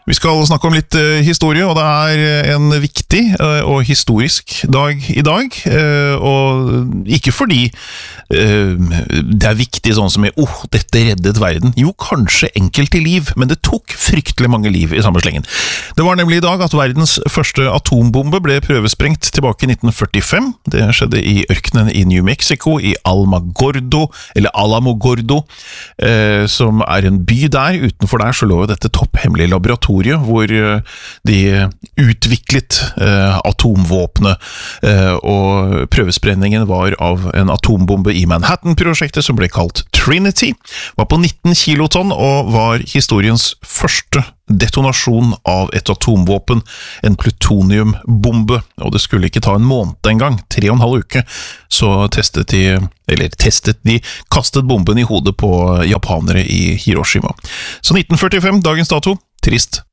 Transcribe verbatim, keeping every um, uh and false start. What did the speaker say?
Vi skal snakke om litt uh, historie, og det er en viktig uh, og historisk dag i dag, uh, og ikke fordi uh, det er viktig sånn som i, oh, dette reddet verden. Jo, kanskje enkelte liv, men det tok fryktelig mange liv i samme slengen. Det var nemlig i dag at verdens første atombombe ble prøvesprengt tilbake i nitten førtifem. Det skjedde i ørkenen i New Mexico, i Alamogordo, eller Alamogordo, uh, som er en by der. Utenfor der så lå dette topphemmelige laboratoriet, hvor de utviklet eh, atomvåpnet, eh, og prøvesprenningen var av en atombombe i Manhattan-prosjektet som ble kalt Trinity, var på nitten kilotonn og var historiens første detonasjon av et atomvåpen, en plutoniumbombe, og det skulle ikke ta en måned engang, tre og en halv uke, så testet de, eller testet de, kastet bomben i hodet på japanere i Hiroshima. Så nitten førtifem, dagens dato, trist.